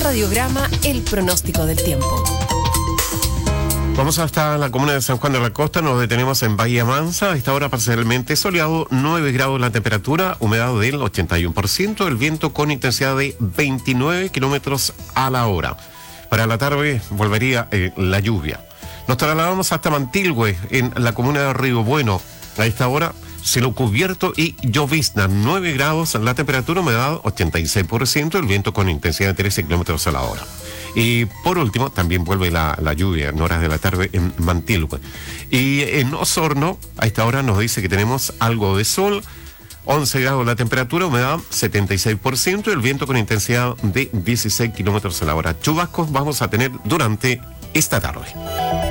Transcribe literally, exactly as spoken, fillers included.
radiograma el pronóstico del tiempo. Vamos hasta la comuna de San Juan de la Costa, nos detenemos en Bahía Mansa, a esta hora parcialmente soleado, nueve grados la temperatura, humedad del ochenta y uno por ciento, el viento con intensidad de veintinueve kilómetros a la hora. Para la tarde volvería eh, la lluvia. Nos trasladamos hasta Mantilhue, en la comuna de Río Bueno, a esta hora cielo cubierto y llovizna, nueve grados la temperatura, humedad ochenta y seis por ciento, el viento con intensidad de trece kilómetros a la hora. Y por último, también vuelve la, la lluvia en horas de la tarde en Mantilhue. Y en Osorno, a esta hora nos dice que tenemos algo de sol, once grados la temperatura, humedad setenta y seis por ciento, el viento con intensidad de dieciséis kilómetros a la hora. Chubascos vamos a tener durante esta tarde.